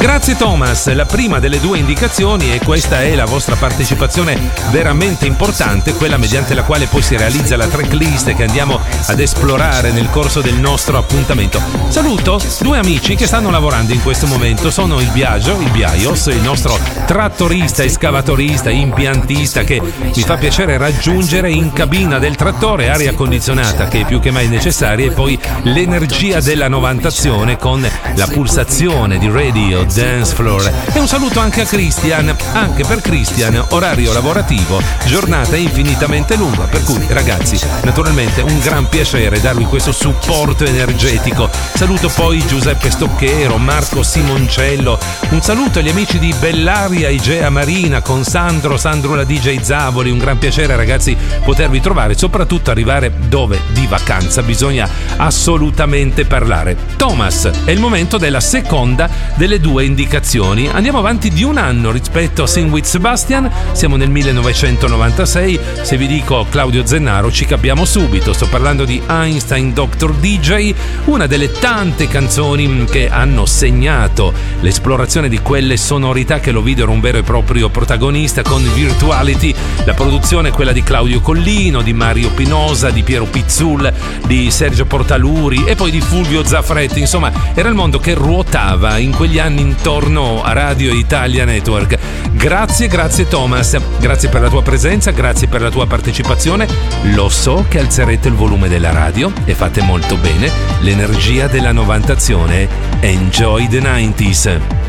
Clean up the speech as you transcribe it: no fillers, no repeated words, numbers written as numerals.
Grazie Thomas, la prima delle due indicazioni, e questa è la vostra partecipazione veramente importante, quella mediante la quale poi si realizza la tracklist che andiamo ad esplorare nel corso del nostro appuntamento. Saluto due amici che stanno lavorando in questo momento, sono il Biaios, il nostro trattorista, escavatorista, impiantista che mi fa piacere raggiungere in cabina del trattore, aria condizionata che è più che mai necessaria, e poi l'energia della novantazione con la pulsazione di Radio Dance Floor. E un saluto anche a Christian, anche per Christian orario lavorativo, giornata infinitamente lunga, per cui ragazzi naturalmente un gran piacere darvi questo supporto energetico. Saluto poi Giuseppe Stocchero, Marco Simoncello, un saluto agli amici di Bellaria Igea Marina con Sandro la DJ Zavoli, un gran piacere ragazzi potervi trovare, soprattutto arrivare dove di vacanza bisogna assolutamente parlare. Thomas, è il momento della seconda delle due indicazioni. Andiamo avanti di un anno rispetto a Sing with Sebastian, siamo nel 1996. Se vi dico Claudio Zennaro ci capiamo subito, sto parlando di Einstein Dr. DJ, una delle tante canzoni che hanno segnato l'esplorazione di quelle sonorità che lo videro un vero e proprio protagonista con Virtuality. La produzione è quella di Claudio Collino, di Mario Pinosa, di Piero Pizzul, di Sergio Portaluri e poi di Fulvio Zaffretti. Insomma, era il mondo che ruotava in quegli anni intorno a Radio Italia Network. Grazie Thomas, grazie per la tua presenza, grazie per la tua partecipazione. Lo so che alzerete il volume della radio e fate molto bene, l'energia della novantazione. Enjoy the 90s.